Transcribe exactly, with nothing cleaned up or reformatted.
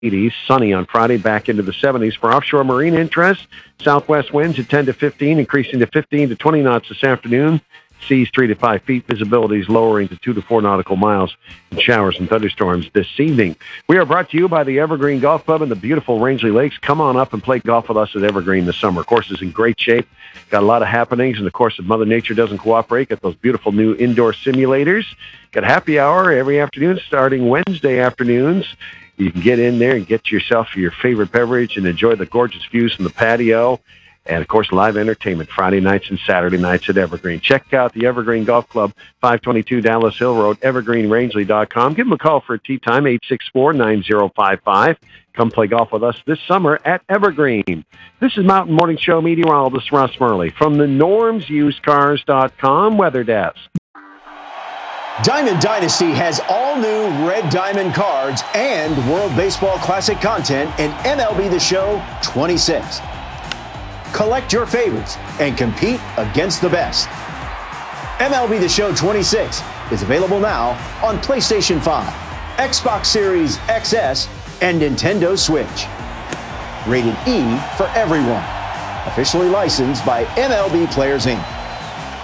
eighties, sunny on Friday, back into the seventies. For offshore marine interest, southwest winds at ten to fifteen, increasing to fifteen to twenty knots this afternoon. Seas three to five feet, visibilities lowering to two to four nautical miles, and showers and thunderstorms this evening. We are brought to you by the Evergreen Golf Club and the beautiful Rangeley Lakes. Come on up and play golf with us at Evergreen this summer. Course is in great shape. Got a lot of happenings, and of course, if Mother Nature doesn't cooperate, got those beautiful new indoor simulators. Got happy hour every afternoon starting Wednesday afternoons. You can get in there and get yourself your favorite beverage and enjoy the gorgeous views from the patio. And, of course, live entertainment Friday nights and Saturday nights at Evergreen. Check out the Evergreen Golf Club, five twenty-two Dallas Hill Road, evergreen rangeley dot com. Give them a call for a tee time, eight six four, nine zero five five. Come play golf with us this summer at Evergreen. This is Mountain Morning Show meteorologist Russ Murley from the norms used cars dot com Weather Desk. Diamond Dynasty has all new Red Diamond cards and World Baseball Classic content in M L B The Show twenty-six. Collect your favorites and compete against the best. M L B The Show twenty-six is available now on PlayStation five, Xbox Series X S, and Nintendo Switch. Rated E for everyone. Officially licensed by M L B Players Incorporated.